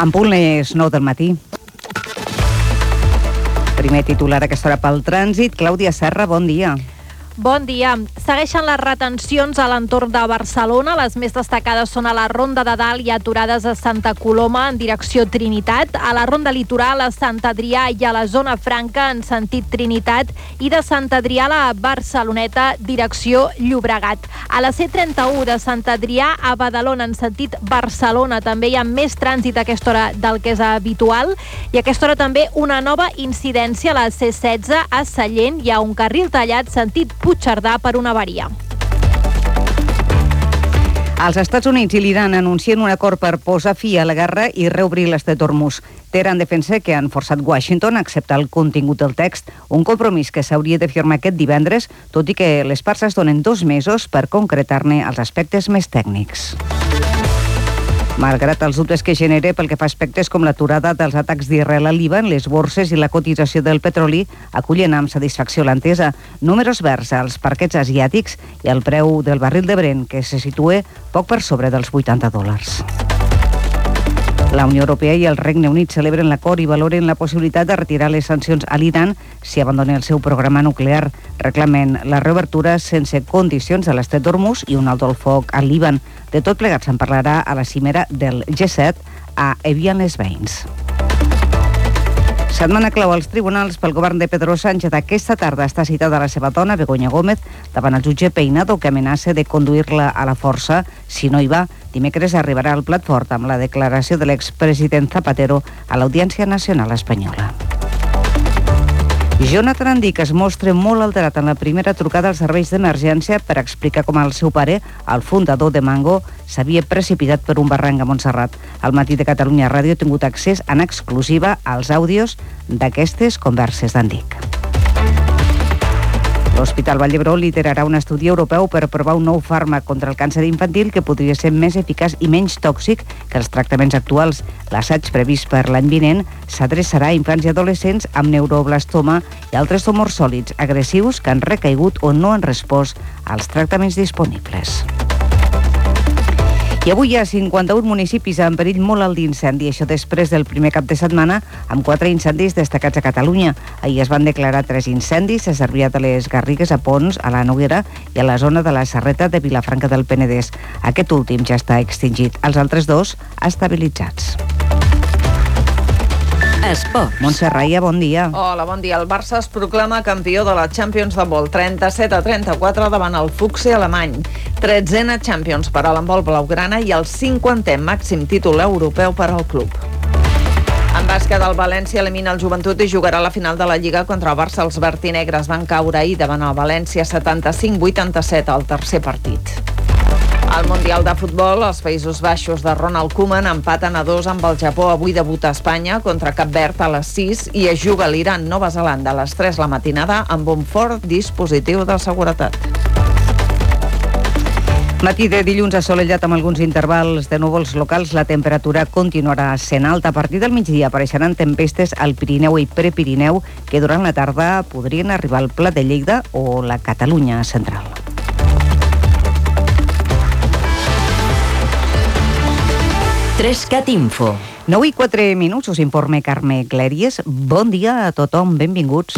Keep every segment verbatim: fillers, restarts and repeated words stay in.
En punt les nou del matí. Primer titular a aquesta hora pel trànsit. Clàudia Serra, bon dia. Bon dia. Segueixen les retencions a l'entorn de Barcelona. Les més destacades són a la Ronda de Dalt i aturades a Santa Coloma en direcció Trinitat, a la Ronda Litoral a Sant Adrià i a la Zona Franca en sentit Trinitat i de Sant Adrià a la Barceloneta direcció Llobregat. A la C trenta-u de Sant Adrià a Badalona en sentit Barcelona també hi ha més trànsit a aquesta hora del que és habitual i a aquesta hora també una nova incidència a la C setze a Sallent. Hi ha un carril tallat sentit Puigcerdà per una avaria. Els Estats Units i l'Iran anuncien un acord per posar fi a la guerra i reobrir l'Estret d'Hormuz. Teheran defensa que han forçat Washington a acceptar el contingut del text, un compromís que s'hauria de firmar aquest divendres, tot i que les parts es donen dos mesos per concretar-ne els aspectes més tècnics. Malgrat els dubtes que genera pel que fa a aspectes com l'aturada dels atacs d'Israel al Líban, les borses i la cotització del petroli acullen amb satisfacció l'entesa. Números verds als parquets asiàtics i el preu del barril de Brent, que se situa poc per sobre dels vuitanta dòlars. La Unió Europea i el Regne Unit celebren l'acord i valoren la possibilitat de retirar les sancions a l'Iran si abandona el seu programa nuclear. Reclamen la reobertura sense condicions de l'Estret d'Hormuz i un alto al foc al Líban. De tot plegat se'n parlarà a la cimera del G set a Evian les Bains. Setmana clau als tribunals pel govern de Pedro Sánchez. Aquesta tarda està citada la seva dona, Begoña Gómez, davant el jutge Peinado, que amenaça de conduir-la a la força si no hi va. Dimecres arribarà al plat fort amb la declaració de l'expresident Zapatero a l'Audiència Nacional Espanyola. Jonathan Andic es mostra molt alterat en la primera trucada als serveis d'emergència per explicar com el seu pare, el fundador de Mango, s'havia precipitat per un barranc a Montserrat. Al Matí de Catalunya Ràdio ha tingut accés en exclusiva als àudios d'aquestes converses d'Andic. L'Hospital Vall d'Hebron liderarà un estudi europeu per provar un nou fàrmac contra el càncer infantil que podria ser més eficaç i menys tòxic que els tractaments actuals. L'assaig previst per l'any vinent s'adreçarà a infants i adolescents amb neuroblastoma i altres tumors sòlids agressius que han recaigut o no han respost als tractaments disponibles. I avui hi ha cinquanta-un municipis en perill molt alt d'incendi, això després del primer cap de setmana amb quatre incendis destacats a Catalunya. Ahir es van declarar tres incendis a Cervià de les Garrigues, a Pons, a la Noguera i a la zona de la Serreta de Vilafranca del Penedès. Aquest últim ja està extingit, els altres dos estabilitzats. Esports. Montse Raia, bon dia. Hola, bon dia. El Barça es proclama campió de la Champions de Vol, trenta-set a trenta-quatre davant el Fuxi alemany. tretzena Champions per a l'handbol blaugrana i el cinquantè màxim títol europeu per al club. En bàsquet, el València elimina el Joventut i jugarà la final de la Lliga contra el Barça. Els vertinegres van caure ahir davant el València setanta-cinc a vuitanta-set al tercer partit. Al Mundial de Futbol, els Països Baixos de Ronald Koeman empaten a dos amb el Japó. Avui debuta Espanya contra Cap Verd a les sis i es juga l'Iran-Nova Zelanda a les tres la matinada amb un fort dispositiu de seguretat. Matí de dilluns assolellat amb alguns intervals de núvols locals. La temperatura continuarà sent alta. A partir del migdia apareixeran tempestes al Pirineu i Prepirineu que durant la tarda podrien arribar al Pla de Lleida o la Catalunya central. Trescat Info. nou i quatre minuts, us informa Carme Clèries. Bon dia a tothom, benvinguts.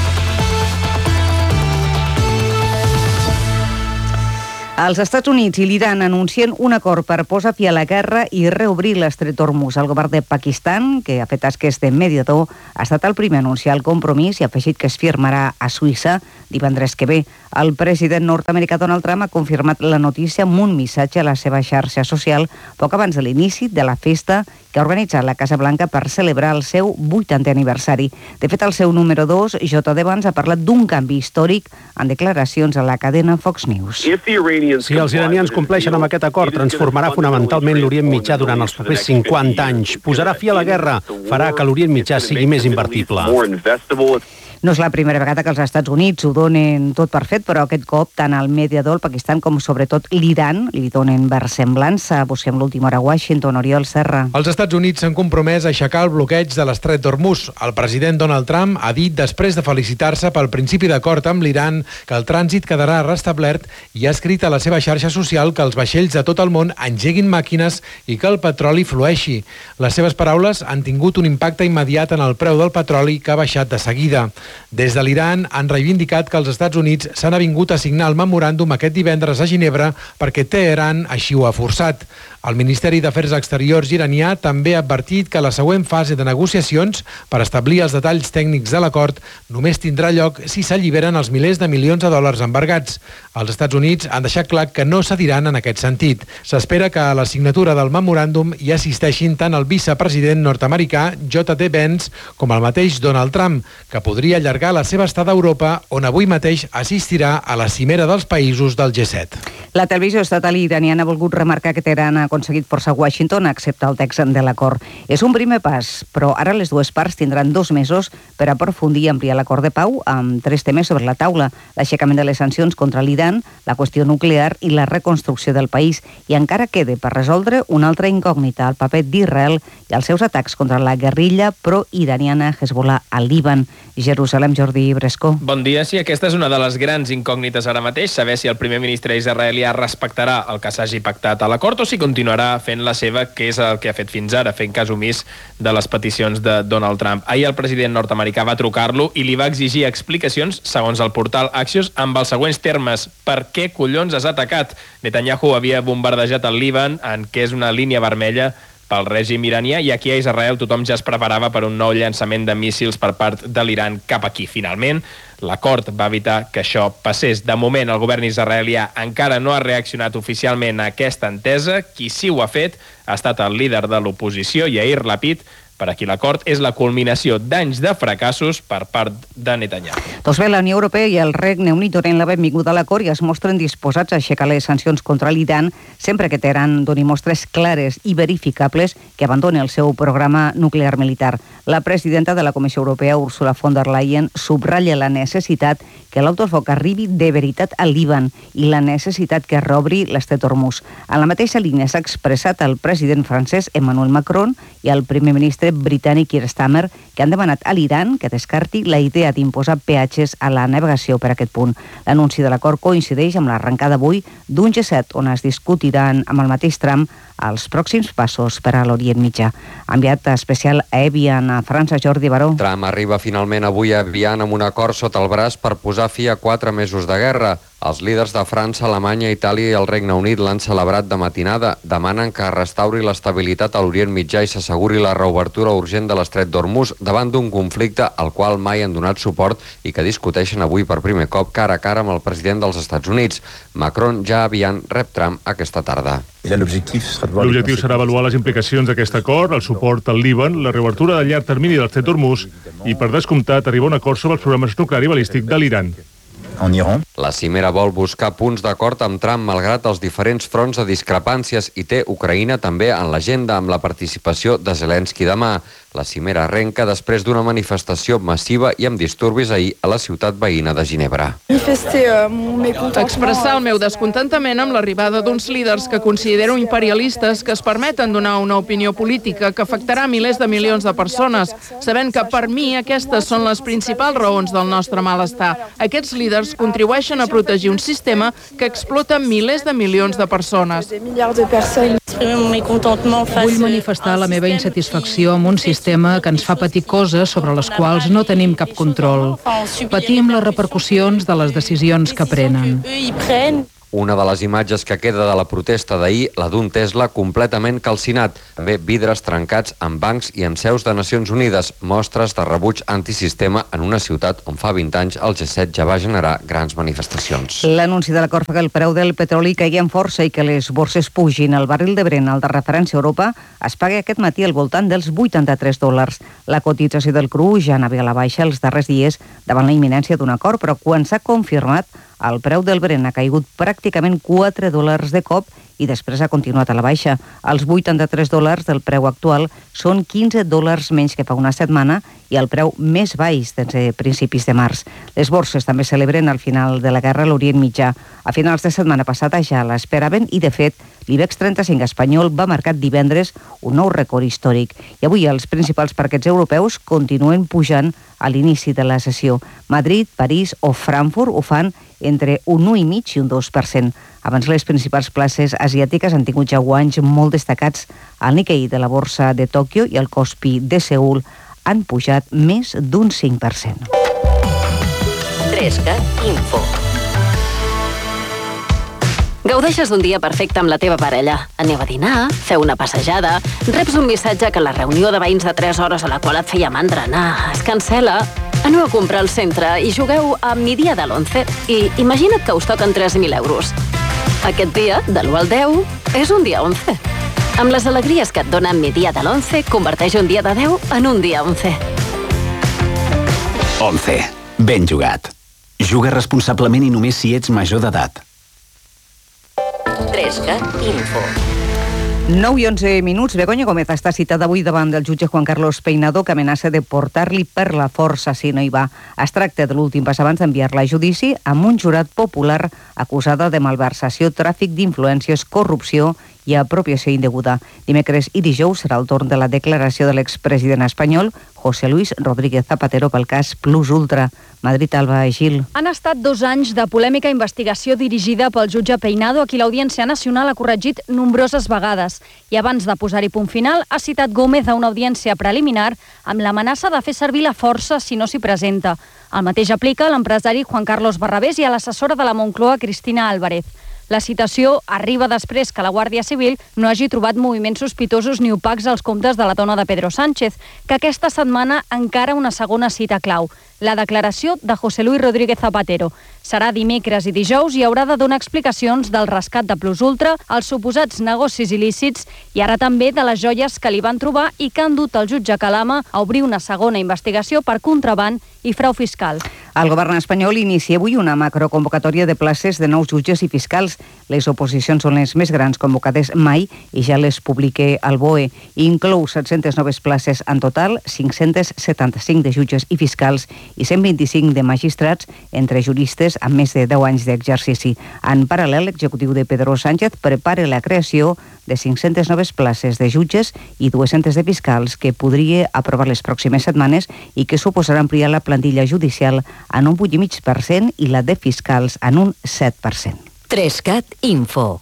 Els Estats Units i l'Iran anuncien un acord per posar fi a la guerra i reobrir l'Estret d'Hormuz. El govern de Pakistan, que ha fet tasques de mediador, ha estat el primer a anunciar el compromís i ha afegit que es firmarà a Suïssa divendres que ve. El president nord-americà Donald Trump ha confirmat la notícia amb un missatge a la seva xarxa social poc abans de l'inici de la festa que ha organitzat la Casa Blanca per celebrar el seu vuitantè aniversari. De fet, el seu número dos, J D Vance, ha parlat d'un canvi històric en declaracions a la cadena Fox News. Si els iranians compleixen amb aquest acord, transformarà fonamentalment l'Orient Mitjà durant els propers cinquanta anys. Posarà fi a la guerra, farà que l'Orient Mitjà sigui més invertible. No és la primera vegada que els Estats Units ho donen tot per fet, però aquest cop tant el mediador, el Pakistan, com sobretot l'Iran li donen versemblança. Busquem l'última hora a Washington, Oriol Serra. Els Estats Units s'han compromès a aixecar el bloqueig de l'Estret d'Hormuz. El president Donald Trump ha dit, després de felicitar-se pel principi d'acord amb l'Iran, que el trànsit quedarà restablert i ha escrit a les la seva xarxa social que els vaixells de tot el món engeguin màquines i que el petroli flueixi. Les seves paraules han tingut un impacte immediat en el preu del petroli, que ha baixat de seguida. Des de l'Iran han reivindicat que els Estats Units s'han avingut a signar el memoràndum aquest divendres a Ginebra perquè Teheran així ho ha forçat. El Ministeri d'Afers Exteriors iranià també ha advertit que la següent fase de negociacions per establir els detalls tècnics de l'acord només tindrà lloc si s'alliberen els milers de milions de dòlars embargats. Els Estats Units han deixat clar que no cediran en aquest sentit. S'espera que a la signatura del memoràndum hi assisteixin tant el vicepresident nord-americà J D Vance com el mateix Donald Trump, que podria allargar la seva estada a Europa, on avui mateix assistirà a la cimera dels països del G set. La televisió estatal iraniana ha volgut remarcar que Teheran ha aconseguit forçar Washington a acceptar el text de l'acord. És un primer pas, però ara les dues parts tindran dos mesos per aprofundir i ampliar l'acord de pau amb tres temes sobre la taula: l'aixecament de les sancions contra l'Iran, la qüestió nuclear i la reconstrucció del país. I encara queda per resoldre una altra incògnita, el paper d'Israel i els seus atacs contra la guerrilla pro-iraniana Hezbollah al Líban. Jerusalem, Jordi Brescó. Bon dia. Sí, aquesta és una de les grans incògnites ara mateix, saber si el primer ministre israelià respectarà el que s'hagi pactat a l'acord o si continuarà fent la seva, que és el que ha fet fins ara, fent cas omís de les peticions de Donald Trump. Ahir el president nord-americà va trucar-lo i li va exigir explicacions, segons el portal Axios, amb els següents termes: per què collons has atacat? Netanyahu havia bombardejat el Líban, en què és una línia vermella pel règim iranià, i aquí a Israel tothom ja es preparava per un nou llançament de míssils per part de l'Iran cap aquí. Finalment, l'acord va evitar que això passés. De moment, el govern israelià encara no ha reaccionat oficialment a aquesta entesa. Qui sí ho ha fet ha estat el líder de l'oposició, Yair Lapid, per a qui l'acord és la culminació d'anys de fracassos per part de Netanyahu. Doncs bé, la Unió Europea i el Regne Unit donen la benvinguda a l'acord i es mostren disposats a aixecar les sancions contra l'Iran sempre que Teheran doni mostres clares i verificables que abandoni el seu programa nuclear militar. La presidenta de la Comissió Europea, Ursula von der Leyen, subratlla la necessitat que l'autofoc arribi de veritat al Líban i la necessitat que es reobri l'Estret d'Hormuz. En la mateixa línia s'ha expressat el president francès Emmanuel Macron i el primer ministre britànic Keir Starmer, que han demanat a l'Iran que descarti la idea d'imposar peatges a la navegació per aquest punt. L'anunci de l'acord coincideix amb l'arrencada avui d'un G set on es discutiran amb el mateix tram els pròxims passos per a l'Orient Mitjà. Enviat especial a Evian, a França, Jordi Baró. Trump arriba finalment avui a Evian amb un acord sota el braç per posar fi a quatre mesos de guerra. Els líders de França, Alemanya, Itàlia i el Regne Unit l'han celebrat de matinada. Demanen que es restauri l'estabilitat a l'Orient Mitjà i s'asseguri la reobertura urgent de l'Estret d'Hormuz davant d'un conflicte al qual mai han donat suport i que discuteixen avui per primer cop cara a cara amb el president dels Estats Units. Macron ja aviant rep Trump aquesta tarda. L'objectiu serà avaluar les implicacions d'aquest acord, el suport al Líban, la reobertura de llarg termini de l'Estret d'Hormuz i, per descomptat, arribar a un acord sobre els programes nuclear i balístic de l'Iran. La cimera vol buscar punts d'acord amb Trump malgrat els diferents fronts de discrepàncies i té Ucraïna també en l'agenda amb la participació de Zelensky demà. La cimera arrenca després d'una manifestació massiva i amb disturbis ahir a la ciutat veïna de Ginebra. Expressar el meu descontentament amb l'arribada d'uns líders que considero imperialistes que es permeten donar una opinió política que afectarà milers de milions de persones, sabent que per mi aquestes són les principals raons del nostre malestar. Aquests líders contribueixen a protegir un sistema que explota milers de milions de persones. Vull manifestar la meva insatisfacció amb un sistema que ens fa patir coses sobre les quals no tenim cap control. Patim les repercussions de les decisions que prenen. Una de les imatges que queda de la protesta d'ahir, la d'un Tesla completament calcinat. També vidres trencats en bancs i en seus de Nacions Unides, mostres de rebuig antisistema en una ciutat on fa vint anys el G set ja va generar grans manifestacions. L'anunci de l'acord fa que el preu del petroli caigui en força i que les borses pugin. El barril de Brent, el de referència a Europa, es paga aquest matí al voltant dels vuitanta-tres dòlars. La cotització del cru ja anava a la baixa els darrers dies davant la imminència d'un acord, però quan s'ha confirmat, el preu del Brent ha caigut pràcticament quatre dòlars de cop i després ha continuat a la baixa. Els vuitanta-tres dòlars del preu actual són quinze dòlars menys que fa una setmana i el preu més baix des de principis de març. Les borses també celebren el final de la guerra a l'Orient Mitjà. A finals de setmana passada ja l'esperaven i, de fet, l'IBEX trenta-cinc espanyol va marcar divendres un nou rècord històric. I avui els principals parquets europeus continuen pujant a l'inici de la sessió. Madrid, París o Frankfurt ho fan entre un u coma cinc i un dos per cent. Abans les principals places asiàtiques han tingut ja guanys molt destacats. El Nikkei de la borsa de Tòquio i el Kospi de Seül han pujat més d'un cinc per cent. trescat Info. Gaudeixes d'un dia perfecte amb la teva parella. Aneu a dinar, feu una passejada, reps un missatge que la reunió de veïns de tres hores a la qual et feia mandra anar es cancel·la, aneu a comprar al centre i jugueu a Mi dia de l'onze i imagina't que us toquen tres mil euros. Aquest dia, de l'u al deu, és un dia onze. Amb les alegries que et dona Mi dia de l'onze, converteix un dia de deu en un dia onze. onze. Ben jugat. Juga responsablement i només si ets major d'edat. trescat Info. nou i onze minuts. Begoña Gómez està citada avui davant del jutge Juan Carlos Peinado, que amenaça de portar-li per la força si no hi va. Es tracta de l'últim pas abans d'enviar-la a judici amb un jurat popular acusada de malversació, tràfic d'influències, corrupció i apropiació indeguda. Dimecres i dijous serà el torn de la declaració de l'expresident espanyol, José Luis Rodríguez Zapatero, pel cas Plus Ultra. Madrid, Alba Gil. Han estat dos anys de polèmica investigació dirigida pel jutge Peinado, a qui l'Audiència Nacional ha corregit nombroses vegades. I abans de posar-hi punt final, ha citat Gómez a una audiència preliminar amb l'amenaça de fer servir la força si no s'hi presenta. El mateix aplica a l'empresari Juan Carlos Barrabés i a l'assessora de la Moncloa, Cristina Álvarez. La citació arriba després que la Guàrdia Civil no hagi trobat moviments sospitosos ni opacs als comptes de la dona de Pedro Sánchez, que aquesta setmana encara una segona cita clau, la declaració de José Luis Rodríguez Zapatero. Serà dimecres i dijous i haurà de donar explicacions del rescat de Plus Ultra, els suposats negocis il·lícits i ara també de les joies que li van trobar i que han dut el jutge Calama a obrir una segona investigació per contraban i frau fiscal. El govern espanyol inicia avui una macroconvocatòria de places de nous jutges i fiscals. Les oposicions són les més grans convocades mai i ja les publica el B O E. Inclou set-centes noves places en total, cinc-cents setanta-cinc de jutges i fiscals i cent vint-i-cinc de magistrats, entre juristes amb més de deu anys d'exercici. En paral·lel, l'executiu de Pedro Sánchez prepara la creació de cinc-centes noves places de jutges i dues-centes de fiscals que podria aprovar les pròximes setmanes i que suposarà ampliar la plantilla judicial en un vuit coma cinc per cent i la de fiscals en un set per cent. trescat Info.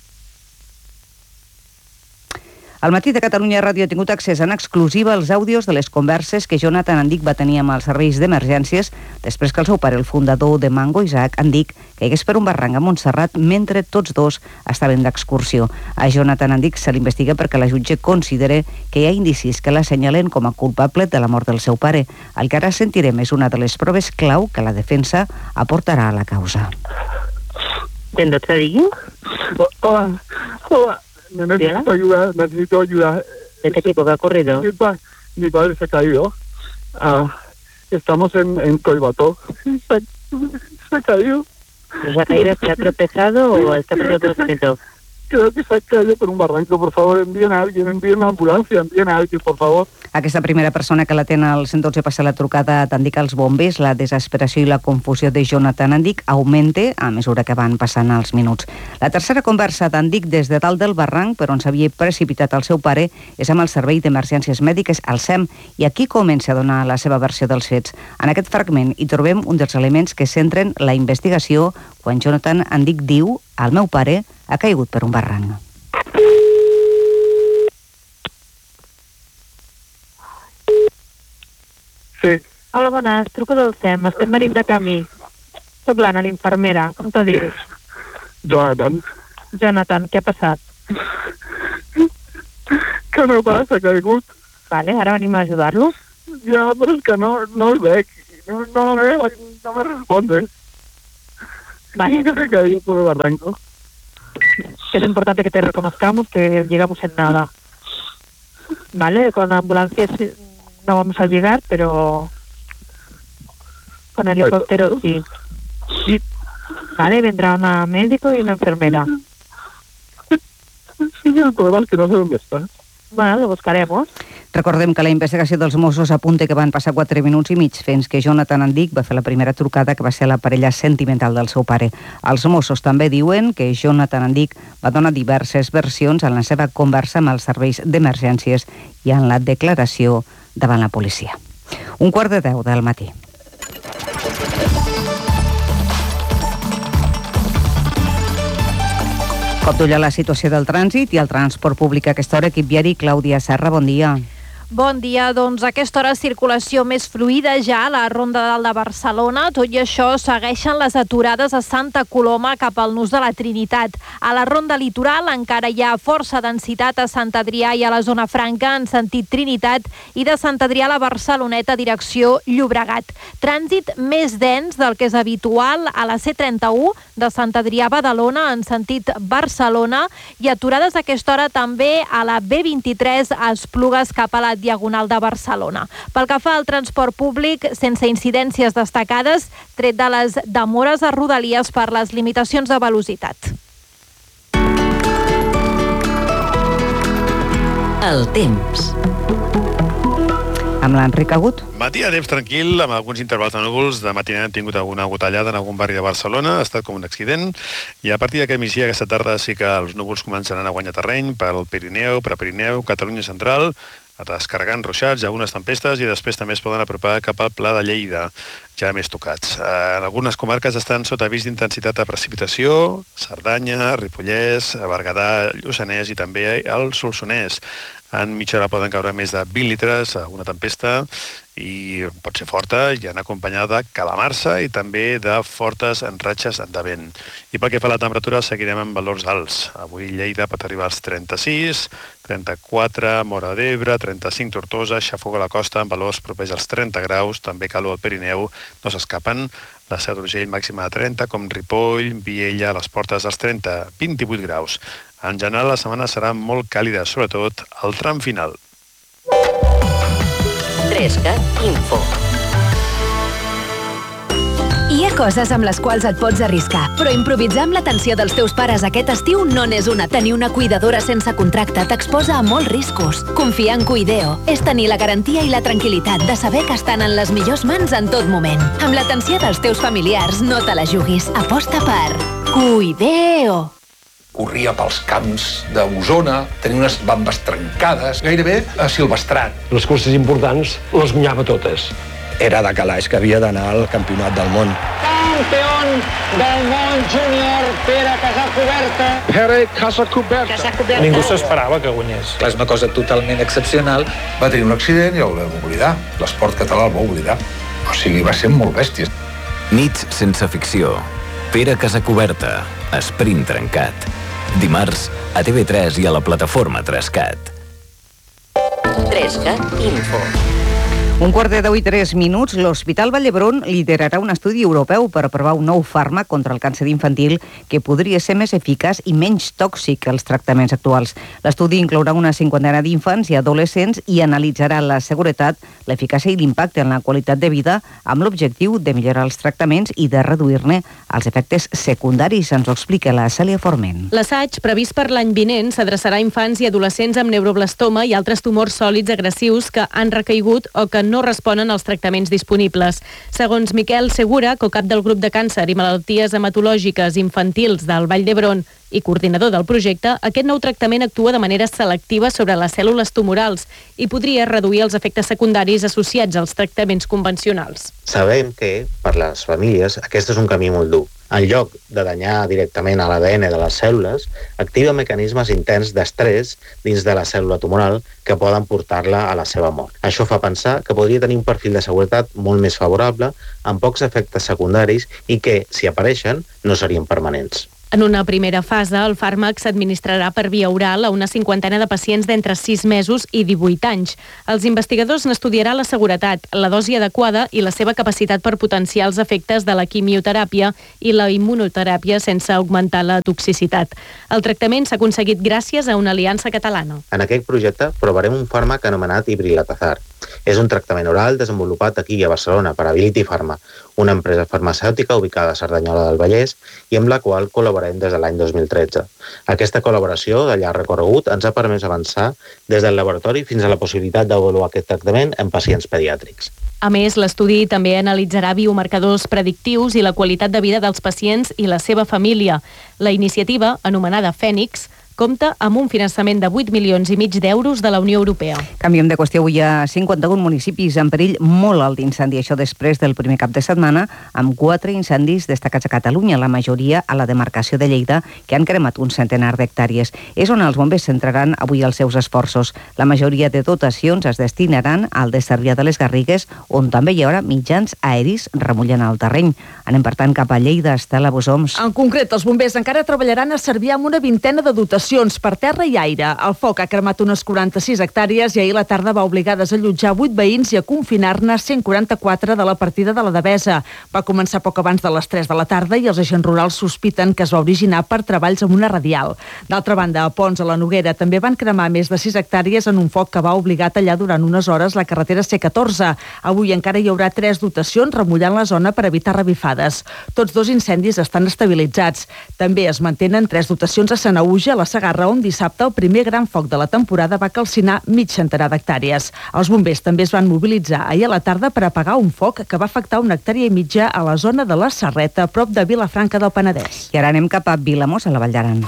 Al matí de Catalunya Ràdio ha tingut accés en exclusiva als àudios de les converses que Jonathan Andic va tenir amb els serveis d'emergències després que el seu pare, el fundador de Mango, Isaac Andic, caigués per un barranc a Montserrat mentre tots dos estaven d'excursió. A Jonathan Andic se l'investiga perquè la jutge considera que hi ha indicis que l'assenyalen com a culpable de la mort del seu pare. El que ara sentirem és una de les proves clau que la defensa aportarà a la causa. ¿Del otro día? Hola, hola. Necesito ayuda, necesito ayuda. ¿De qué tipo que ha ocurrido? Mi, pa, mi padre se ha caído. Uh, estamos en, en Collbató. Se, se ha caído. ¿Se ha caído? ¿Se ha tropezado o está por otro sitio? Creo que se ha caído por un barranco. Por favor, envíen a alguien, envíen una ambulancia, envíen a alguien, por favor. Aquesta primera persona que l'atén al cent dotze passa la trucada t'indica als bombers. La desesperació i la confusió de Jonathan Andic augmenta a mesura que van passant els minuts. La tercera conversa d'Andic des de dalt del barranc, per on s'havia precipitat el seu pare, és amb el Servei d'Emergències Mèdiques, el S E M, i aquí comença a donar la seva versió dels fets. En aquest fragment hi trobem un dels elements que centren la investigació quan Jonathan Andic diu «El meu pare ha caigut per un barranc». Sí. Hola, bones. Truco del S E M. Estem venint de camí. Soc l'Anna, l'infermera. Com te dius? Jonathan. Jonathan, què ha passat? Que el meu pare s'ha caigut. Vale, ara venim a ajudar-lo. Ja, però és que no, no el veig. No, no, no, no me responde. Vale. Que se ha caído por el barranco. Es importante que te reconozcamos, que llegamos en nada. Vale, con la ambulancia no vamos a llegar, pero con el helicóptero sí. Sí. Vale, vendrá una médico y una enfermera. Sí, el problema es que no sé dónde está. Bueno, lo buscaremos. Recordem que la investigació dels Mossos apunta que van passar quatre minuts i mig fins que Jonathan Andic va fer la primera trucada, que va ser la parella sentimental del seu pare. Els Mossos també diuen que Jonathan Andic va donar diverses versions en la seva conversa amb els serveis d'emergències i en la declaració davant la policia. Un quart de deu del matí. Cop d'ull a la situació del trànsit i el transport públic a aquesta hora. Equip viari, Clàudia Serra, bon dia. Bon dia, doncs a aquesta hora circulació més fluida ja a la Ronda Dalt de Barcelona. Tot i això segueixen les aturades a Santa Coloma cap al nus de la Trinitat. A la Ronda Litoral encara hi ha força densitat a Sant Adrià i a la Zona Franca en sentit Trinitat i de Sant Adrià a la Barceloneta direcció Llobregat. Trànsit més dens del que és habitual a la C trenta-u de Sant Adrià a Badalona en sentit Barcelona i aturades a aquesta hora també a la B vint-i-tres a Esplugues cap a la Diagonal de Barcelona. Pel que fa al transport públic, sense incidències destacades, tret de les demores a Rodalies per les limitacions de velocitat. El temps. Amb l'Enric Agut. Matí de temps tranquil, amb alguns intervals de núvols. De matinada hem tingut alguna gotellada en algun barri de Barcelona, ha estat com un accident, i a partir d'aquest migdia, aquesta tarda, sí que els núvols començaran a guanyar terreny pel Pirineu, Prepirineu, Catalunya Central, descarregant ruixats, algunes tempestes, i després també es poden apropar cap al Pla de Lleida, ja més tocats. En algunes comarques estan sota avís d'intensitat de precipitació, Cerdanya, Ripollès, Berguedà, Lluçanès i també el Solsonès. En mitja hora poden caure més de vint litres, una tempesta, i pot ser forta i anar acompanyada de calamarsa i també de fortes ratxes de vent. I pel que fa a la temperatura, seguirem amb valors alts. Avui Lleida pot arribar als trenta-sis, trenta-quatre, Móra d'Ebre, trenta-cinc Tortosa, Xafogor a la costa amb valors propers als trenta graus, també calor al Pirineu, no s'escapen. La Seu d'Urgell màxima de trenta, com Ripoll, Viella, a les portes dels trenta, vint-i-vuit graus. En general, la setmana serà molt càlida, sobretot al tram final. trescat Info. Hi ha coses amb les quals et pots arriscar, però improvisar amb l'atenció dels teus pares aquest estiu no n'és una. Tenir una cuidadora sense contracte t'exposa a molts riscos. Confiar en Cuideo és tenir la garantia i la tranquil·litat de saber que estan en les millors mans en tot moment. Amb l'atenció dels teus familiars no te la juguis. Aposta per Cuideo. Corria pels camps d'Osona, tenia unes bambes trencades, gairebé asilvestrat. Les curses importants les guanyava totes. Era de calaix que havia d'anar al campionat del món. Campió del món júnior, Pere Casacuberta. Pere Casacuberta. Casacuberta. Ningú s'esperava que guanyés. És una cosa totalment excepcional. Va tenir un accident i el vam oblidar. L'esport català el va oblidar. O sigui, va ser molt bèstia. Nits sense ficció. Pere Casacuberta. Esprint trencat. Dimarts a T V tres i a la plataforma Trescat. Trescat Info. Un quart de deu i tres minuts, l'Hospital Vall d'Hebron liderarà un estudi europeu per provar un nou fàrmac contra el càncer infantil que podria ser més eficaç i menys tòxic que els tractaments actuals. L'estudi inclourà una cinquantena d'infants i adolescents i analitzarà la seguretat, l'eficàcia i l'impacte en la qualitat de vida amb l'objectiu de millorar els tractaments i de reduir-ne els efectes secundaris. Ens ho explica la Cèlia Forment. L'assaig, previst per l'any vinent, s'adreçarà a infants i adolescents amb neuroblastoma i altres tumors sòlids agressius que han recaigut o que no responen als tractaments disponibles. Segons Miquel Segura, co-cap del grup de càncer i malalties hematològiques infantils del Vall d'Hebron i coordinador del projecte, aquest nou tractament actua de manera selectiva sobre les cèl·lules tumorals i podria reduir els efectes secundaris associats als tractaments convencionals. Sabem que, per les famílies, aquest és un camí molt dur. En lloc de danyar directament a l'A D N de les cèl·lules, activa mecanismes intens d'estrès dins de la cèl·lula tumoral que poden portar-la a la seva mort. Això fa pensar que podria tenir un perfil de seguretat molt més favorable, amb pocs efectes secundaris i que, si apareixen, no serien permanents. En una primera fase, el fàrmac s'administrarà per via oral a una cinquantena de pacients d'entre sis mesos i divuit anys. Els investigadors n'estudiaran la seguretat, la dosi adequada i la seva capacitat per potenciar els efectes de la quimioteràpia i la immunoteràpia sense augmentar la toxicitat. El tractament s'ha aconseguit gràcies a una aliança catalana. En aquest projecte provarem un fàrmac anomenat Ibrilatazar. És un tractament oral desenvolupat aquí a Barcelona per Ability Pharma, una empresa farmacèutica ubicada a Cerdanyola del Vallès i amb la qual col·laborem des de l'any dos mil tretze. Aquesta col·laboració de llarg recorregut ens ha permès avançar des del laboratori fins a la possibilitat d'avaluar aquest tractament en pacients pediàtrics. A més, l'estudi també analitzarà biomarcadors predictius i la qualitat de vida dels pacients i la seva família. La iniciativa, anomenada Fènix, compta amb un finançament de vuit milions i mig d'euros de la Unió Europea. Canviem de qüestió. Avui hi ha cinquanta-un municipis en perill molt alt d'incendi. Això després del primer cap de setmana, amb quatre incendis destacats a Catalunya, la majoria a la demarcació de Lleida, que han cremat un centenar d'hectàrees. És on els bombers centraran avui els seus esforços. La majoria de dotacions es destinaran al de Cervià de les Garrigues, on també hi haurà mitjans aeris remullant el terreny. Anem, per tant, cap a Lleida. Estela Bosoms. En concret, els bombers encara treballaran a Cervià amb una vintena de dotacions per terra i aire. El foc ha cremat unes quaranta-sis hectàrees i ahir la tarda va obligar a desallotjar vuit veïns i a confinar-ne cent quaranta-quatre de la partida de la Devesa. Va començar poc abans de les tres de la tarda i els agents rurals sospiten que es va originar per treballs amb una radial. D'altra banda, a Pons, a la Noguera, també van cremar més de sis hectàrees en un foc que va obligar a tallar durant unes hores la carretera C catorze. Avui encara hi haurà tres dotacions remullant la zona per evitar revifades. Tots dos incendis estan estabilitzats. També es mantenen tres dotacions a Sanaüja, a la Segarra, on dissabte el primer gran foc de la temporada va calcinar mig centenar d'hectàrees. Els bombers també es van mobilitzar ahir a la tarda per apagar un foc que va afectar una hectàrea i mitja a la zona de la Serreta, prop de Vilafranca del Penedès. I ara anem cap a Vilamós, a la Vall d'Aran.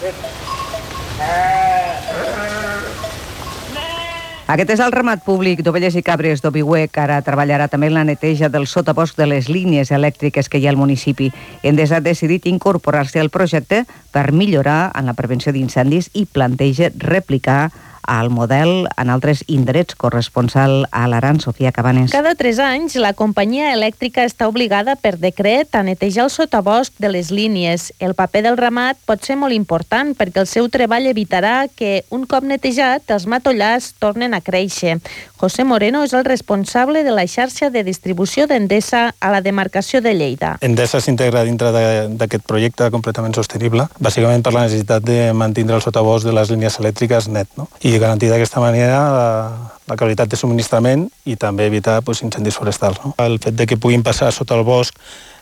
Aquest és el ramat públic d'ovelles i cabres d'Oviwe, que ara treballarà també en la neteja del sotabosc de les línies elèctriques que hi ha al municipi. Endesa ha decidit incorporar-se al projecte per millorar en la prevenció d'incendis i planteja replicar al model en altres indrets. Corresponsal a l'Aran, Sofia Cabanes. Cada tres anys, la companyia elèctrica està obligada per decret a netejar el sotabosc de les línies. El paper del ramat pot ser molt important perquè el seu treball evitarà que, un cop netejat, els matollars tornen a créixer. José Moreno és el responsable de la xarxa de distribució d'Endesa a la demarcació de Lleida. Endesa s'integra dintre d'aquest projecte completament sostenible, bàsicament per la necessitat de mantenir el sotabosc de les línies elèctriques net, no? I garantir d'aquesta manera la, la qualitat de subministrament i també evitar pues, incendis forestals. No? El fet de que puguin passar sota el bosc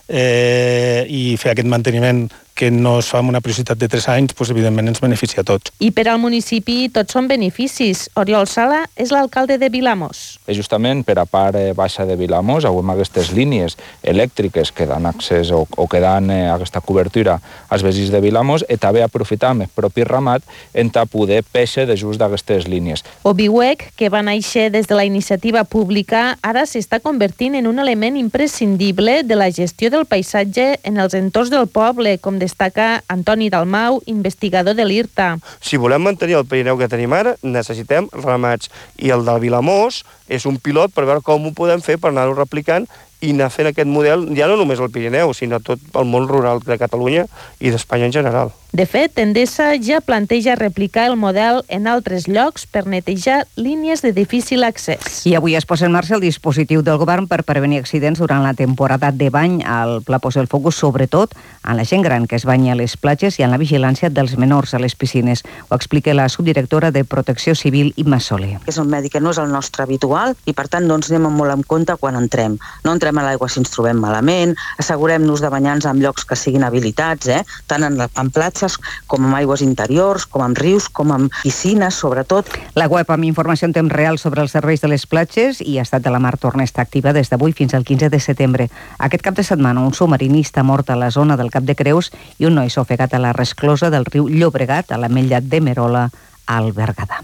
eh, i fer aquest manteniment que no es fa amb una periodicitat de tres anys, doncs, evidentment ens beneficia a tots. I per al municipi tots són beneficis. Oriol Sala és l'alcalde de Vilamós. Justament per a part baixa de Vilamós, amb aquestes línies elèctriques que dan accés o, o que dan eh, aquesta cobertura als veïns de Vilamós, i també aprofitar el propi ramat en ta poder pèixer de just d'aquestes línies. Oviwec, que va néixer des de la iniciativa pública, ara s'està convertint en un element imprescindible de la gestió del paisatge en els entorns del poble, com destaca Antoni Dalmau, investigador de l'I R T A. Si volem mantenir el Pirineu que tenim ara, necessitem ramats. I el del Vilamós és un pilot per veure com ho podem fer per anar-ho replicant i anar fent aquest model, ja no només al Pirineu, sinó tot el món rural de Catalunya i d'Espanya en general. De fet, Endesa ja planteja replicar el model en altres llocs per netejar línies de difícil accés. I avui es posa en marxa el dispositiu del govern per prevenir accidents durant la temporada de bany. El pla posa el focus sobretot en la gent gran que es banya a les platges i en la vigilància dels menors a les piscines. Ho explica la subdirectora de Protecció Civil, Imma Soler. És un medi que no és el nostre habitual i per tant doncs, anem molt en compte quan entrem. No entrem a l'aigua si ens trobem malament, assegurem-nos de banyar-nos en llocs que siguin habilitats, eh? tant en, en platges com en aigües interiors, com en rius, com en piscines, sobretot. La web amb informació en temps real sobre els serveis de les platges i Estat de la Mar torna a estar activa des d'avui fins al quinze de setembre. Aquest cap de setmana un submarinista mort a la zona del Cap de Creus i un noi s'ha ofegat a la resclosa del riu Llobregat, a l'Ametlla de Merola, al Berguedà.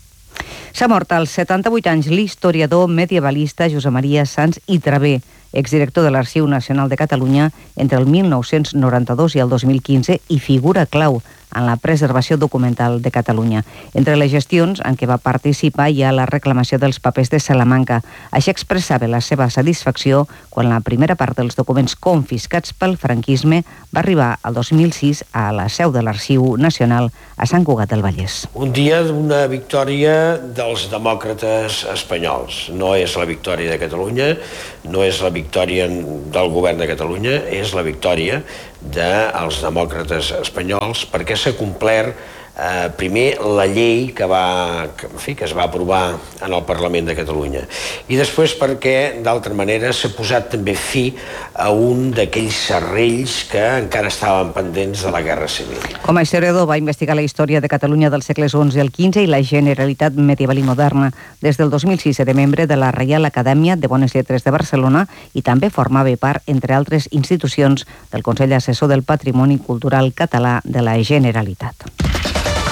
S'ha mort als setanta-vuit anys l'historiador medievalista Josep Maria Sans i Travé, exdirector de l'Arxiu Nacional de Catalunya entre el mil nou-cents noranta-dos i el dos mil quinze i figura clau en la preservació documental de Catalunya. Entre les gestions en què va participar hi ha la reclamació dels papers de Salamanca. Així expressava la seva satisfacció quan la primera part dels documents confiscats pel franquisme va arribar el dos mil sis a la seu de l'Arxiu Nacional a Sant Cugat del Vallès. Un dia d'una victòria dels demòcrates espanyols. No és la victòria de Catalunya, no és la victòria del govern de Catalunya, és la victòria dels demòcrates espanyols perquè s'ha complert eh, primer la llei que, va, que, en fi, que es va aprovar en el Parlament de Catalunya i després perquè d'altra manera s'ha posat també fi a un d'aquells serrells que encara estaven pendents de la Guerra Civil. Com a historiador va investigar la història de Catalunya dels segles onze i el quinze i la Generalitat medieval i moderna. Des del dos mil sis era membre de la Reial Acadèmia de Bones Lletres de Barcelona i també formava part, entre altres institucions, del Consell Assessor del Patrimoni Cultural Català de la Generalitat.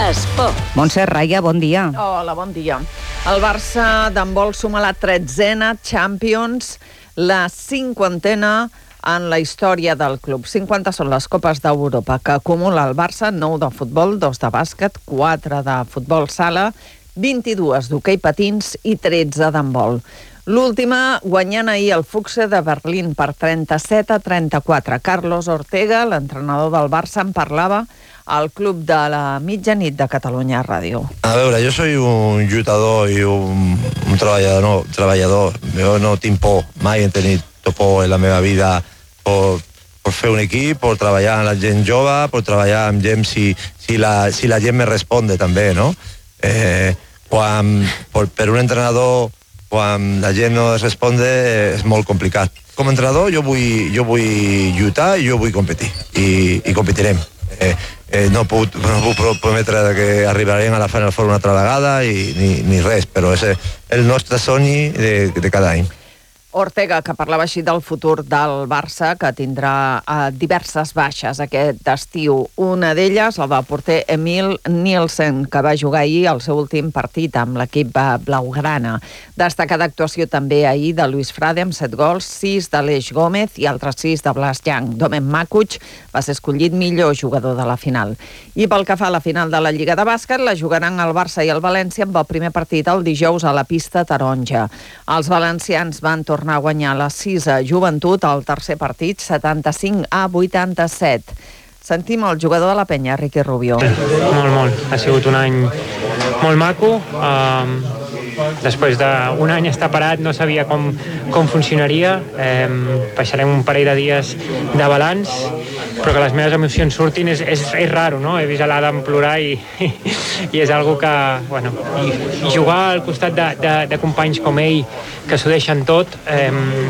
Esport. Montse Raya, bon dia. Hola, bon dia. El Barça d'handbol suma la tretzena Champions, la cinquantena en la història del club. cinquanta són les Copes d'Europa que acumula el Barça, nou de futbol, dos de bàsquet, quatre de futbol sala, vint-i-dues d'hoquei patins i tretze d'handbol. L'última guanyant ahir el Fuchse de Berlín per trenta-set a trenta-quatre. Carlos Ortega, l'entrenador del Barça, en parlava al Club de la Mitjanit de Catalunya Ràdio. A veure, jo soy un lluitador i un, un treballador, no, treballador. Jo no tinc por, mai he tenit por en la meva vida por, por fer un equip, por treballar amb la gent jove, por treballar amb gent si, si, la, si la gent me responde també, no? Eh, quan, por, per un entrenador, quan la gent no es responde, és molt complicat. Com a entrenador jo vull, jo vull lluitar i jo vull competir, i, i competirem. Eh, eh, no, puc, no puc prometre que arribarem a la Final Four una altra vegada i, ni, ni res, però és el nostre somni de, de cada any. Ortega, que parlava així del futur del Barça, que tindrà eh, diverses baixes aquest estiu. Una d'elles, la del porter Emil Nielsen, que va jugar ahir el seu últim partit amb l'equip blaugrana. Destacada actuació també ahir de Luis Frade, amb set gols, sis d'Aleix Gómez i altres sis de Blas Young. Domen Makuch va ser escollit millor jugador de la final. I pel que fa a la final de la Lliga de Bàsquet, la jugaran el Barça i el València amb el primer partit el dijous a la pista taronja. Els valencians van tornar a guanyar la Sisa Joventut al tercer partit, setanta-cinc a vuitanta-set. Sentim el jugador de la Penya, Ricky Rubio. Molt, molt. Ha sigut un any molt maco. Um, després d'un any estar parat no sabia com, com funcionaria. Um, passarem un parell de dies de balanç, però que les meves emocions surtin és, és, és raro, no? He vist a l'Adam plorar i, i, i és algo que, bueno, i, i jugar al costat de, de, de companys com ell, que s'ho deixen tot, eh,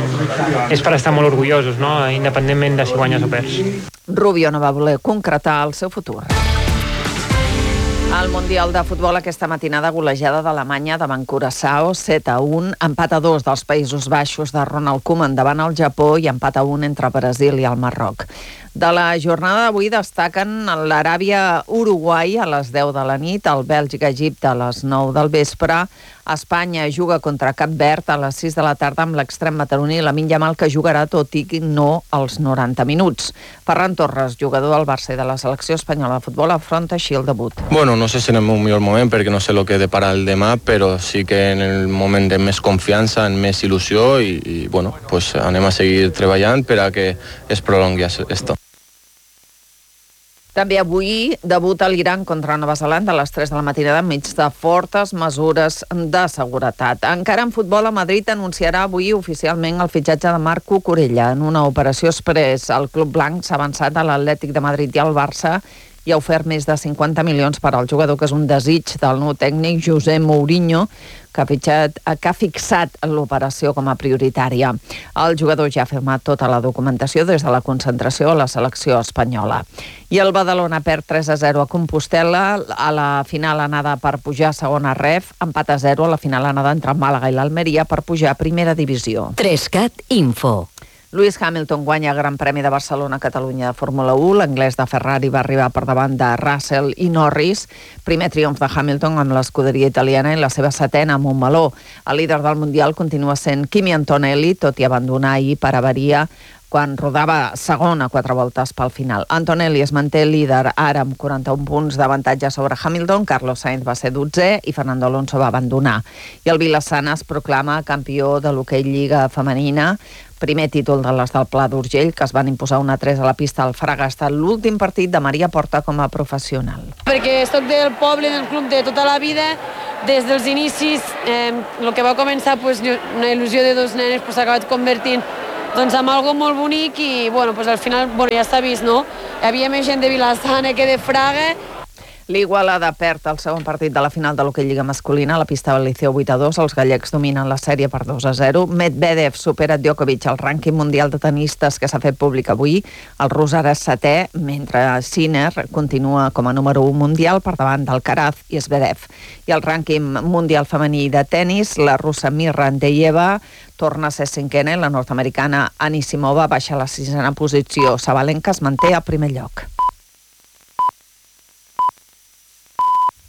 és per estar molt orgullosos, no? Independentment de si guanyes o perds. Rubio no va voler concretar el seu futur. Al Mundial de Futbol aquesta matinada golejada d'Alemanya davant Curaçao, set a un, empat a dos dels Països Baixos de Ronald Koeman davant el Japó i empat a un entre Brasil i el Marroc. De la jornada d'avui destaquen l'Aràbia-Uruguai a les deu de la nit, el Bèlgica-Egipte a les nou del vespre, Espanya juga contra Cap Verd a les sis de la tarda amb l'extrem mataroní Lamine Yamal, que jugarà tot i no als noranta minuts. Ferran Torres, jugador del Barça i de la selecció espanyola de futbol, afronta així el debut. Bueno, no sé si en el meu millor moment, perquè no sé el que depara el demà, però sí que en el moment de més confiança, en més il·lusió i, i bueno, pues anem a seguir treballant per a que es prolongui esto. També avui debuta l'Iran contra Nova Zelanda a les tres de la matinada enmig de fortes mesures de seguretat. Encara en futbol, a Madrid anunciarà avui oficialment el fitxatge de Marc Cucurella. En una operació express, el Club Blanc s'ha avançat a l'Atlètic de Madrid i al Barça i ha ofert més de cinquanta milions per al jugador, que és un desig del nou tècnic José Mourinho, que ha, fitxat, que ha fixat l'operació com a prioritària. El jugador ja ha firmat tota la documentació des de la concentració a la selecció espanyola. I el Badalona perd tres a zero a Compostel·la a la final anada per pujar a segona ref, empat a zero a la final anada entre el Màlaga i l'Almeria per pujar a primera divisió. Trescat Info. Lewis Hamilton guanya el Gran Premi de Barcelona-Catalunya de Fórmula u. L'anglès de Ferrari va arribar per davant de Russell i Norris. Primer triomf de Hamilton amb l'escuderia italiana i la seva setena a Montmeló. El líder del Mundial continua sent Kimi Antonelli, tot i abandonar ahir per avaria quan rodava segon a quatre voltes pel final. Antonelli es manté líder ara amb quaranta-un punts d'avantatge sobre Hamilton, Carlos Sainz va ser dotzè i Fernando Alonso va abandonar. I el Vilassana es proclama campió de l'hoquei Lliga femenina, primer títol de les del Pla d'Urgell, que es van imposar un a tres a la pista al Fraga. Ha estat l'últim partit de Maria Porta com a professional. Perquè soc del poble, del club de tota la vida, des dels inicis, eh, el que va començar pues, una il·lusió de dos nenes s'ha pues, acabat convertint doncs, en algo molt bonic i bueno, pues, al final bueno, ja s'ha vist, no? Hi havia més gent de Vilassana que de Fraga. L'Igualada perd el segon partit de la final de l'hoquei Lliga masculina a la pista del Liceu vuit a dos. Els gallecs dominen la sèrie per dos a zero. Medvedev supera Djokovic al rànquing mundial de tenistes que s'ha fet públic avui. El rus ara és setè, mentre Sinner continua com a número u mundial per davant d'Alcaraz i Zverev. I el rànquing mundial femení de tennis, la russa Mirra Andreeva torna a ser cinquena i la nord-americana Anisimova baixa a la sisena posició. Sabalenka es manté al primer lloc.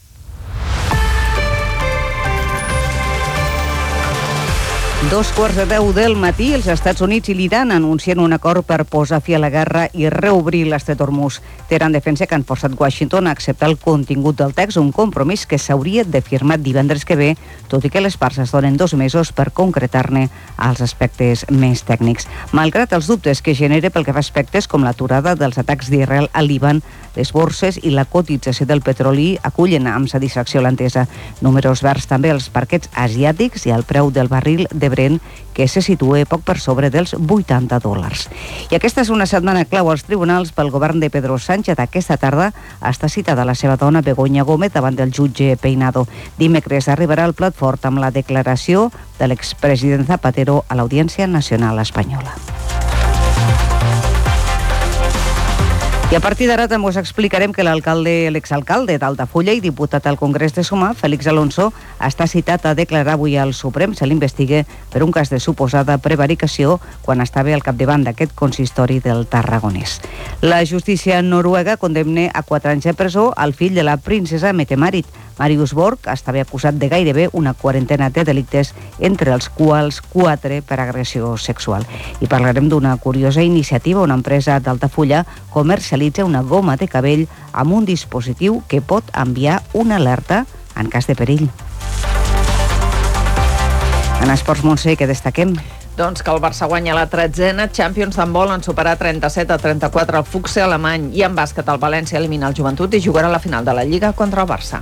Dos quarts de deu del matí, els Estats Units i l'Iran anuncien un acord per posar fi a la guerra i reobrir l'Estret Hormuz. Teheran defensa que han forçat Washington a acceptar el contingut del text, un compromís que s'hauria de firmar divendres que ve, tot i que les parts es donen dos mesos per concretar-ne els aspectes més tècnics. Malgrat els dubtes que genera pel que fa a aspectes com l'aturada dels atacs d'Israel al Líban, les borses i la cotització del petroli acullen amb satisfacció l'entesa. Números verds també als parquets asiàtics i al preu del barril de Brent, que se situa poc per sobre dels vuitanta dòlars. I aquesta és una setmana clau als tribunals pel govern de Pedro Sánchez. Aquesta tarda està citada la seva dona Begoña Gómez davant del jutge Peinado. Dimecres arribarà al plat fort amb la declaració de l'expresident Zapatero a l'Audiència Nacional Espanyola. I a partir d'ara també us explicarem que l'alcalde, l'exalcalde d'Altafulla i diputat al Congrés de Sumar, Félix Alonso, està citat a declarar avui al Suprem. Se l'investiga per un cas de suposada prevaricació quan estava al capdavant d'aquest consistori del Tarragonès. La justícia noruega condemna a quatre anys de presó al fill de la princesa Mette-Marit. Marius Borg estava acusat de gairebé una quarantena de delictes, entre els quals quatre per agressió sexual. I parlarem d'una curiosa iniciativa. Una empresa d'Altafulla comercialitza una goma de cabell amb un dispositiu que pot enviar una alerta en cas de perill. En esports, Montse, què destaquem? Doncs que el Barça guanya la tretzena Champions d'handbol en superar trenta-set a trenta-quatre al Fuxe alemany, i en bàsquet el València elimina el Joventut i jugarà la final de la Lliga contra el Barça.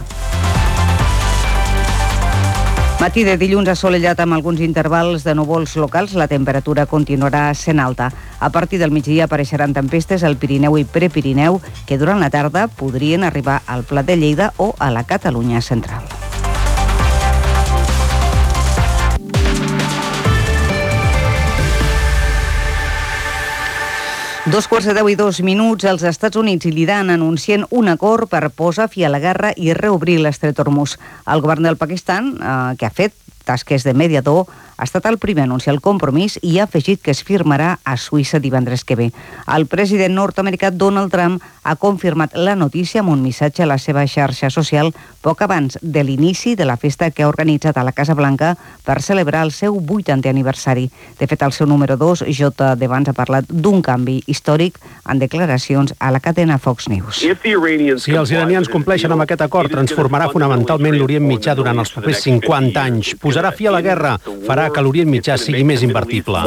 Matí de dilluns assolellat amb alguns intervals de núvols locals, la temperatura continuarà sent alta. A partir del migdia apareixeran tempestes al Pirineu i Prepirineu que durant la tarda podrien arribar al Pla de Lleida o a la Catalunya central. Dos quarts de deu i dos minuts, els Estats Units i l'Iran anuncien un acord per posar fi a la guerra i reobrir l'Estret Hormuz. El govern del Pakistan, eh, que ha fet tasques de mediador, ha estat el primer a anunciar el compromís i ha afegit que es firmarà a Suïssa divendres que ve. El president nord-americà Donald Trump ha confirmat la notícia amb un missatge a la seva xarxa social poc abans de l'inici de la festa que ha organitzat a la Casa Blanca per celebrar el seu vuitantè aniversari. De fet, el seu número dos, J. Devans, ha parlat d'un canvi històric en declaracions a la cadena Fox News. Si els iranians compleixen amb aquest acord, transformarà fonamentalment l'Orient Mitjà durant els propers cinquanta anys. Posarà fi a la guerra, farà que l'Orient Mitjà sigui més invertible.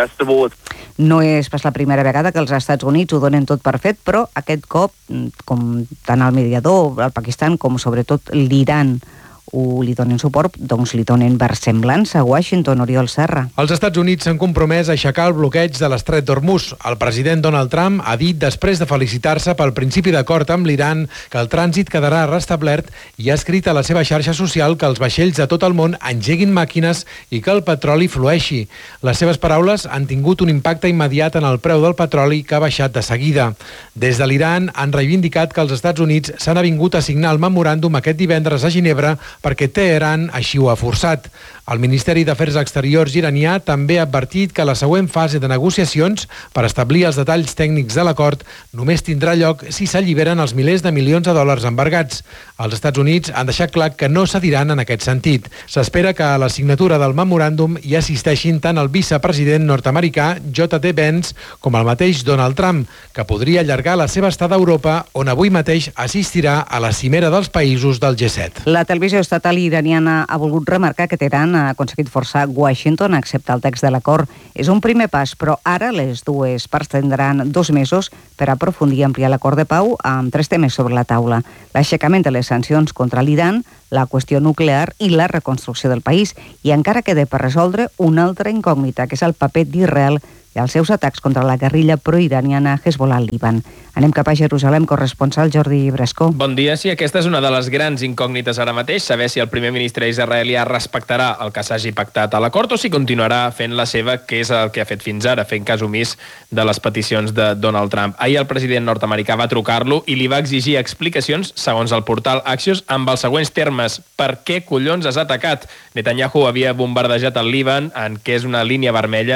No és pas la primera vegada que els Estats Units ho donen tot per fet, però aquest cop, com tant el mediador, el Pakistan, com sobretot l'Iran, o li donen suport, doncs li donen versemblants a Washington. Oriol Serra. Els Estats Units s'han compromès a aixecar el bloqueig de l'Estret d'Hormuz. El president Donald Trump ha dit, després de felicitar-se pel principi d'acord amb l'Iran, que el trànsit quedarà restablert i ha escrit a la seva xarxa social que els vaixells de tot el món engeguin màquines i que el petroli flueixi. Les seves paraules han tingut un impacte immediat en el preu del petroli, que ha baixat de seguida. Des de l'Iran han reivindicat que els Estats Units s'han avingut a signar el memoràndum aquest divendres a Ginebra perquè Teheran així ho ha forçat. El Ministeri d'Afers Exteriors iranià també ha advertit que la següent fase de negociacions per establir els detalls tècnics de l'acord només tindrà lloc si s'alliberen els milers de milions de dòlars embargats. Els Estats Units han deixat clar que no cediran en aquest sentit. S'espera que a la signatura del memoràndum hi assisteixin tant el vicepresident nord-americà J D Vance com el mateix Donald Trump, que podria allargar la seva estada a Europa, on avui mateix assistirà a la cimera dels països del G set. La televisió estatal iraniana ha volgut remarcar que Teheran ha aconseguit forçar Washington a acceptar el text de l'acord. És un primer pas, però ara les dues parts tindran dos mesos per aprofundir i ampliar l'acord de pau amb tres temes sobre la taula: l'aixecament de les sancions contra l'Iran, la qüestió nuclear i la reconstrucció del país. I encara queda per resoldre una altra incògnita, que és el paper d'Israel i els seus atacs contra la guerrilla proiraniana Hezbollah al Líban. Anem cap a Jerusalem, corresponsal Jordi Brescó. Bon dia. Sí, aquesta és una de les grans incògnites ara mateix, saber si el primer ministre israelià respectarà el que s'hagi pactat a l'acord o si continuarà fent la seva, que és el que ha fet fins ara, fent cas omís de les peticions de Donald Trump. Ahir el president nord-americà va trucar-lo i li va exigir explicacions, segons el portal Axios, amb els següents termes: per què collons has atacat? Netanyahu havia bombardejat el Líban, en què és una línia vermella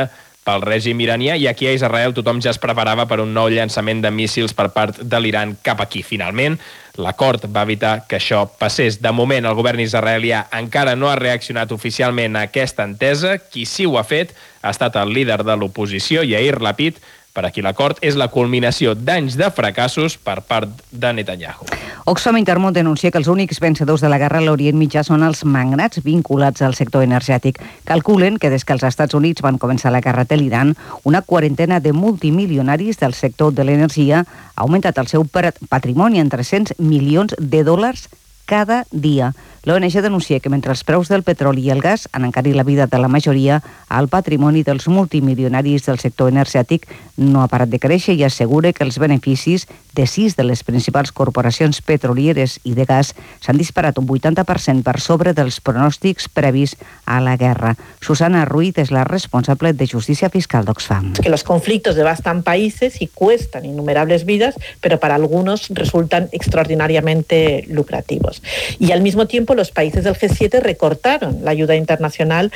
pel règim iranià, i aquí a Israel tothom ja es preparava per un nou llançament de míssils per part de l'Iran cap aquí. Finalment, l'acord va evitar que això passés. De moment, el govern israelià encara no ha reaccionat oficialment a aquesta entesa. Qui sí ho ha fet ha estat el líder de l'oposició, Yair Lapid, per a qui l'acord és la culminació d'anys de fracassos per part de Netanyahu. Oxfam Intermón denuncia que els únics vencedors de la guerra a l'Orient Mitjà són els magnats vinculats al sector energètic. Calculen que des que els Estats Units van començar la guerra de l'Iran, una quarantena de multimilionaris del sector de l'energia ha augmentat el seu patrimoni en tres-cents milions de dòlars cada dia. L'O N G denuncia que mentre els preus del petroli i el gas han encarit la vida de la majoria, el patrimoni dels multimilionaris del sector energètic no ha parat de créixer i assegura que els beneficis de sis de les principals corporacions petrolieres i de gas s'han disparat un vuitanta per cent per sobre dels pronòstics previs a la guerra. Susana Ruiz és la responsable de Justícia Fiscal d'Oxfam. Que los conflictos devastan países y cuestan innumerables vidas, pero para algunos resultan extraordinariamente lucrativos. Y al mismo tiempo los países del G siete recortaron la ayuda internacional.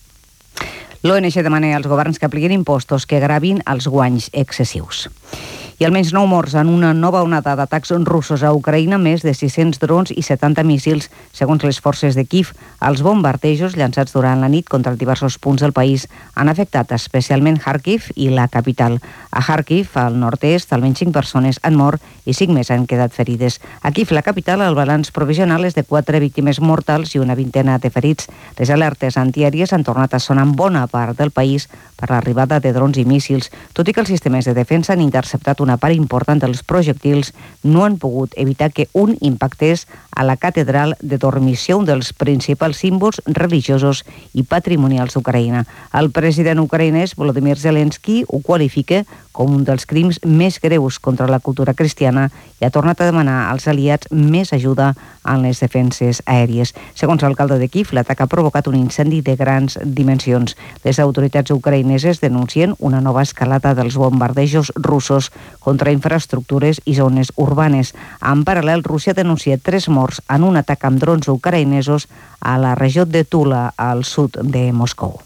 L'O N G demana als governs que apliquin impostos que gravin els guanys excessius. I almenys nou morts en una nova onada d'atacs russos a Ucraïna, més de sis-cents drons i setanta míssils, segons les forces de Kiev. Els bombardejos llançats durant la nit contra diversos punts del país han afectat especialment Kharkiv i la capital. A Kharkiv, al nord-est, almenys cinc persones han mort i cinc més han quedat ferides. A Kiev, la capital, el balanç provisional és de quatre víctimes mortals i una vintena de ferits. Les alertes antiaèries han tornat a sonar en bona part del país per l'arribada de drons i míssils, tot i que els sistemes de defensa han interceptat una part important dels projectils, no han pogut evitar que un impactés a la catedral de Dormició, un dels principals símbols religiosos i patrimonials d'Ucraïna. El president ucraïnès Volodymyr Zelensky ho qualifica com un dels crims més greus contra la cultura cristiana i ha tornat a demanar als aliats més ajuda en les defenses aèries. Segons l'alcalde de Kiev, l'atac ha provocat un incendi de grans dimensions. Les autoritats ucraïneses denuncien una nova escalada dels bombardejos russos contra infraestructures i zones urbanes. En paral·lel, Rússia denuncia tres morts en un atac amb drons ucraïnesos a la regió de Tula, al sud de Moscou.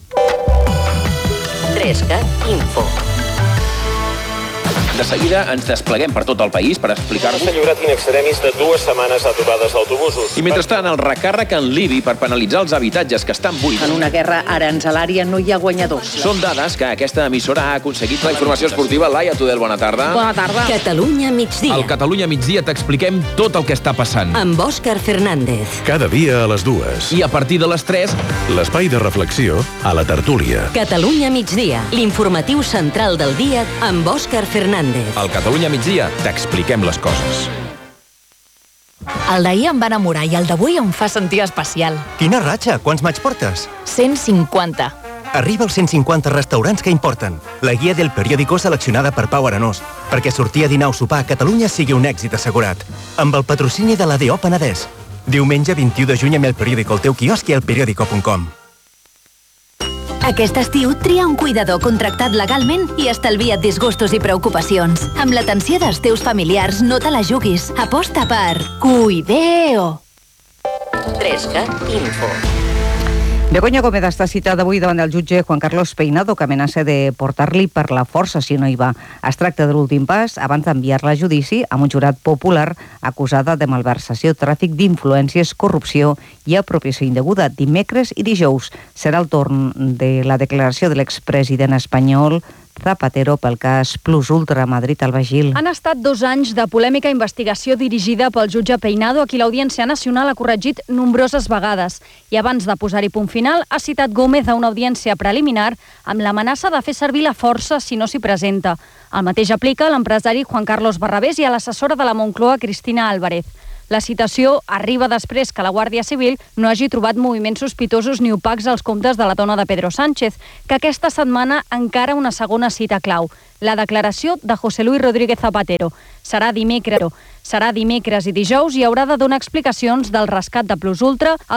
Tresca Info. De seguida ens despleguem per tot el país per explicar-vos... S'ha lliurat in extremis de dues setmanes d'aturades d'autobusos. I mentrestant, el recàrrec en l'I B I per penalitzar els habitatges que estan buits. En una guerra aranzelària no hi ha guanyadors. Són dades que aquesta emissora ha aconseguit. La informació esportiva, Laia Tudel, bona tarda. Bona tarda. Catalunya migdia. Al Catalunya migdia t'expliquem tot el que està passant. Amb Òscar Fernández. Cada dia a les dues. I a partir de les tres... L'espai de reflexió a la tertúlia. Catalunya migdia. L'informatiu central del dia amb Òscar Fernández. Al Catalunya migdia t'expliquem les coses. El d'ahir em va enamorar i el d'avui em fa sentir especial. Quina ratxa! Quants maig portes? cent cinquanta. Arriba als cent cinquanta restaurants que importen. La guia del periòdico seleccionada per Pau Arenós, perquè sortir a dinar o sopar a Catalunya sigui un èxit assegurat. Amb el patrocini de la D O Penedès. Diumenge vint-i-u de juny amb el periòdico al teu quiosc i al periòdico punt com. Aquest estiu tria un cuidador contractat legalment i estalvia't disgustos i preocupacions. Amb l'atenció dels teus familiars no te la juguis. Aposta per Cuideo. Tresca Info. Begoña Gómez està citada avui davant del jutge Juan Carlos Peinado, que amenaça de portar-li per la força si no hi va. Es tracta de l'últim pas abans d'enviar-la a judici amb un jurat popular acusada de malversació, tràfic d'influències, corrupció i apropiació indeguda. Dimecres i dijous serà el torn de la declaració de l'expresident espanyol Zapatero pel cas Plus Ultra Madrid Albagil. Han estat dos anys de polèmica investigació dirigida pel jutge Peinado, a qui l'Audiència Nacional ha corregit nombroses vegades. I abans de posar-hi punt final, ha citat Gómez a una audiència preliminar amb l'amenaça de fer servir la força si no s'hi presenta. El mateix aplica a l'empresari Juan Carlos Barrabés i a l'assessora de la Moncloa Cristina Álvarez. La citació arriba després que la Guàrdia Civil no hagi trobat moviments sospitosos ni opacs als comptes de la dona de Pedro Sánchez, que aquesta setmana encara una segona cita clau, la declaració de José Luis Rodríguez Zapatero. Serà dimecres, serà dimecres i dijous i haurà de donar explicacions del rescat de Plus Ultra,